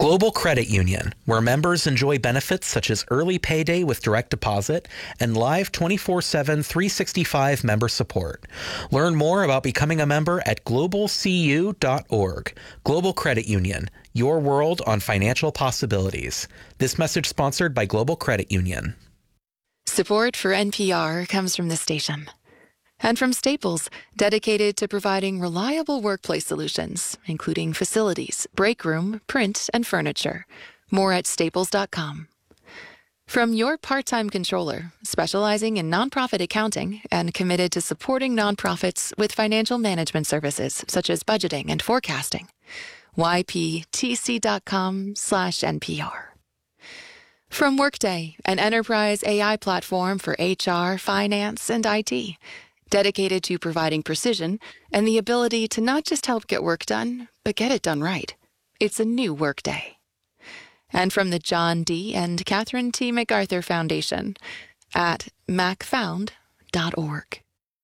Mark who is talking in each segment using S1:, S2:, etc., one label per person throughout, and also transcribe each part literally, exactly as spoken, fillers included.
S1: Global Credit Union, where members enjoy benefits such as early payday with direct deposit and live twenty-four seven, three sixty-five member support. Learn more about becoming a member at global c u dot org. Global Credit Union, your world on financial possibilities. This message sponsored by Global Credit Union.
S2: Support for N P R comes from this station. And from Staples, dedicated to providing reliable workplace solutions, including facilities, break room, print, and furniture. More at staples dot com. From your part-time controller, specializing in nonprofit accounting and committed to supporting nonprofits with financial management services such as budgeting and forecasting. y p t c dot com slash N P R. From Workday, an enterprise A I platform for H R, finance, and I T. Dedicated to providing precision and the ability to not just help get work done, but get it done right. It's a new Workday. And from the John D. and Catherine T. MacArthur Foundation at mac found dot org.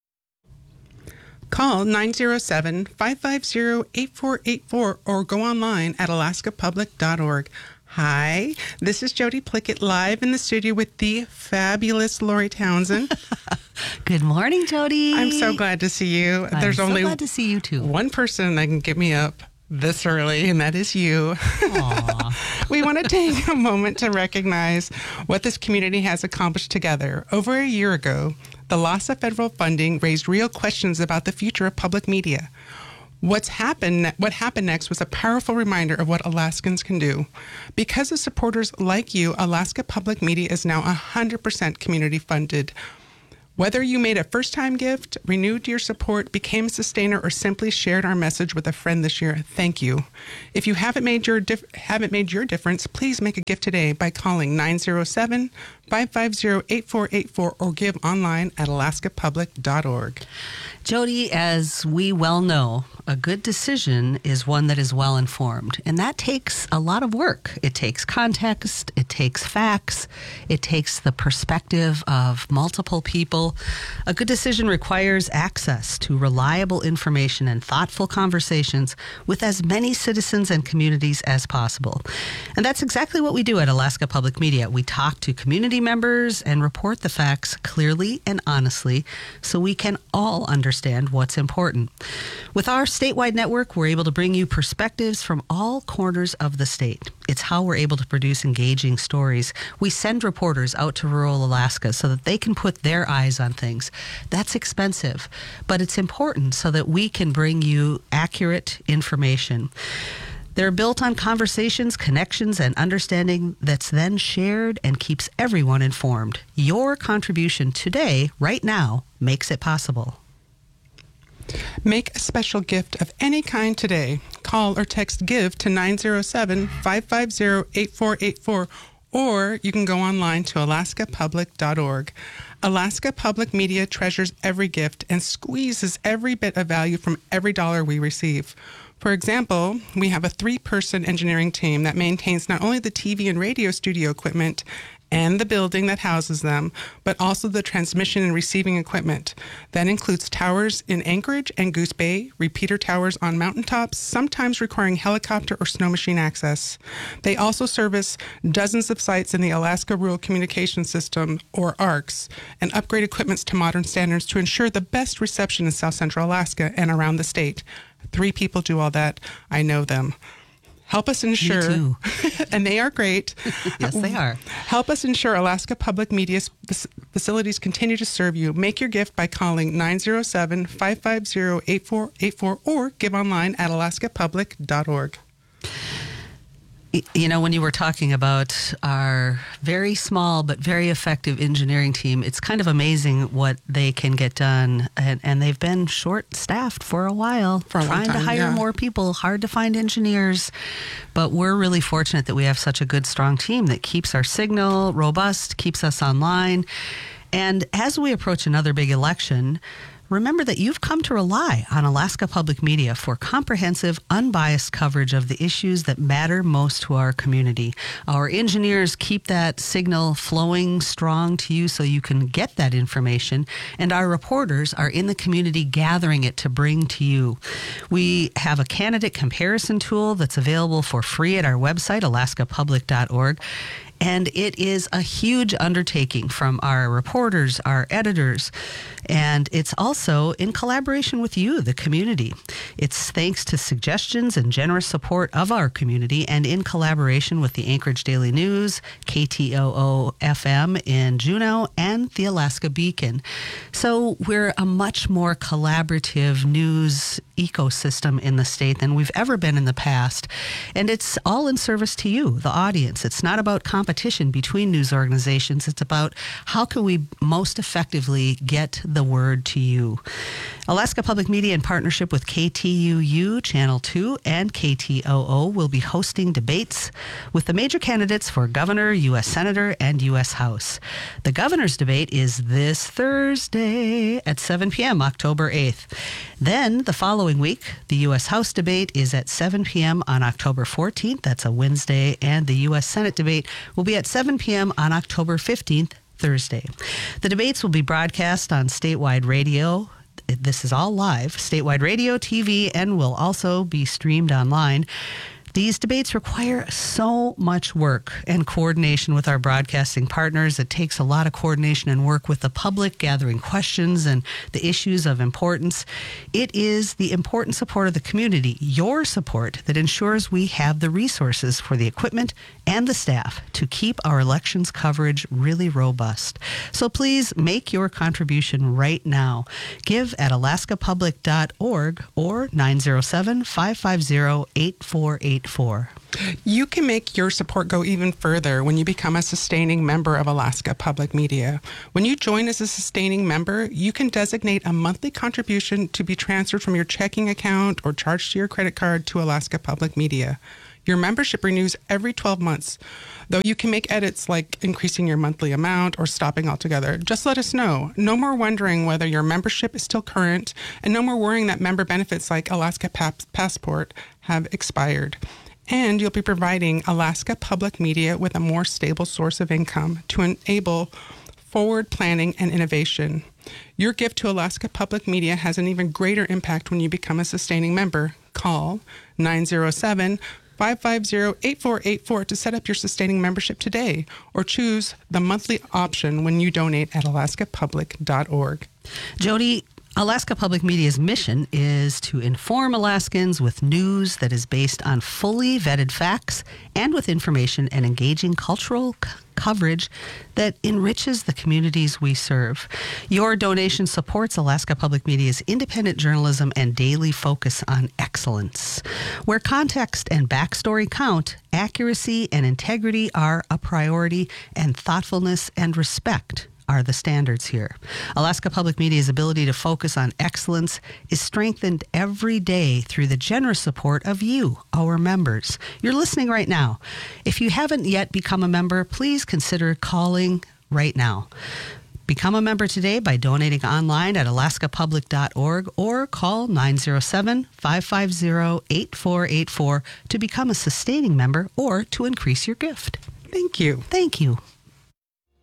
S3: Call nine zero seven, five five zero, eight four eight four or go online at alaska public dot org. Hi, this is Jody Plickett live in the studio with the fabulous Lori Townsend.
S4: Good morning, Jody.
S3: I'm so glad to see you.
S4: I'm
S3: There's
S4: so
S3: only
S4: glad to see you too.
S3: One person that can get me up this early, and that is you.
S4: Aw.
S3: We want to take a moment to recognize what this community has accomplished together. Over a year ago, the loss of federal funding raised real questions about the future of public media. What's happened, what happened next was a powerful reminder of what Alaskans can do. Because of supporters like you, Alaska Public Media is now one hundred percent community funded. Whether you made a first-time gift, renewed your support, became a sustainer, or simply shared our message with a friend this year, thank you. If you haven't made your dif- haven't made your difference, please make a gift today by calling nine zero seven, five five zero, eight four eight four or give online at alaska public dot org.
S4: Jody, as we well know, a good decision is one that is well informed, and that takes a lot of work. It takes context, it takes facts, it takes the perspective of multiple people. A good decision requires access to reliable information and thoughtful conversations with as many citizens and communities as possible. And that's exactly what we do at Alaska Public Media. We talk to community members and report the facts clearly and honestly so we can all understand what's important. With our statewide network, we're able to bring you perspectives from all corners of the state. It's how we're able to produce engaging stories. We send reporters out to rural Alaska so that they can put their eyes on things. That's expensive, but it's important so that we can bring you accurate information. They're built on conversations, connections, and understanding that's then shared and keeps everyone informed. Your contribution today, right now, makes it possible.
S3: Make a special gift of any kind today. Call or text GIVE to nine zero seven, five five zero, eight four eight four, or you can go online to alaska public dot org. Alaska Public Media treasures every gift and squeezes every bit of value from every dollar we receive. For example, we have a three-person engineering team that maintains not only the T V and radio studio equipment and the building that houses them, but also the transmission and receiving equipment. That includes towers in Anchorage and Goose Bay, repeater towers on mountaintops, sometimes requiring helicopter or snow machine access. They also service dozens of sites in the Alaska Rural Communication System, or A R C S, and upgrade equipment to modern standards to ensure the best reception in South Central Alaska and around the state. Three people do all that. I know them. Help us ensure,
S4: Me too.
S3: and they are great.
S4: Yes, they are.
S3: Help us ensure Alaska Public Media facilities continue to serve you. Make your gift by calling nine zero seven, five five zero, eight four eight four or give online at alaska public dot org.
S4: You know, when you were talking about our very small but very effective engineering team, it's kind of amazing what they can get done. And, and they've been short-staffed for a while,
S3: For a long
S4: trying
S3: time,
S4: to hire
S3: yeah.
S4: more people, hard to find engineers. But we're really fortunate that we have such a good, strong team that keeps our signal robust, keeps us online. And as we approach another big election, Remember that you've come to rely on Alaska Public Media for comprehensive, unbiased coverage of the issues that matter most to our community. Our engineers keep that signal flowing strong to you so you can get that information, and our reporters are in the community gathering it to bring to you. We have a candidate comparison tool that's available for free at our website, alaska public dot org. And it is a huge undertaking from our reporters, our editors, and it's also in collaboration with you, the community. It's thanks to suggestions and generous support of our community and in collaboration with the Anchorage Daily News, K T O O F M in Juneau, and the Alaska Beacon. So we're a much more collaborative news ecosystem in the state than we've ever been in the past. And it's all in service to you, the audience. It's not about competition between news organizations. It's about how can we most effectively get the word to you. Alaska Public Media, in partnership with K T U U Channel two and K T O O, will be hosting debates with the major candidates for governor, U S Senator, and U S House. The governor's debate is this Thursday at seven p.m., October eighth. Then, the following week, the U S House debate is at seven p.m. on October fourteenth. That's a Wednesday. And the U S Senate debate will be at seven p.m. on October fifteenth, Thursday. The debates will be broadcast on statewide radio. This is all live, statewide radio, T V, and will also be streamed online. These debates require so much work and coordination with our broadcasting partners. It takes a lot of coordination and work with the public, gathering questions and the issues of importance. It is the important support of the community, your support, that ensures we have the resources for the equipment and the staff to keep our elections coverage really robust. So please make your contribution right now. Give at alaska public dot org or nine zero seven, five five zero, eight four eight four.
S3: You can make your support go even further when you become a sustaining member of Alaska Public Media. When you join as a sustaining member, you can designate a monthly contribution to be transferred from your checking account or charged to your credit card to Alaska Public Media. Your membership renews every twelve months, though you can make edits like increasing your monthly amount or stopping altogether. Just let us know. No more wondering whether your membership is still current, and no more worrying that member benefits like Alaska Pass- Passport have expired. And you'll be providing Alaska Public Media with a more stable source of income to enable forward planning and innovation. Your gift to Alaska Public Media has an even greater impact when you become a sustaining member. Call nine zero seven, five five zero, eight four eight four to set up your sustaining membership today, or choose the monthly option when you donate at alaska public dot org.
S4: Jody, Alaska Public Media's mission is to inform Alaskans with news that is based on fully vetted facts and with information and engaging cultural c- coverage that enriches the communities we serve. Your donation supports Alaska Public Media's independent journalism and daily focus on excellence. Where context and backstory count, accuracy and integrity are a priority, and thoughtfulness and respect are the standards here. Alaska Public Media's ability to focus on excellence is strengthened every day through the generous support of you, our members. You're listening right now. If you haven't yet become a member, please consider calling right now. Become a member today by donating online at alaska public dot org or call nine zero seven, five five zero, eight four eight four to become a sustaining member or to increase your gift.
S3: Thank you.
S4: Thank you.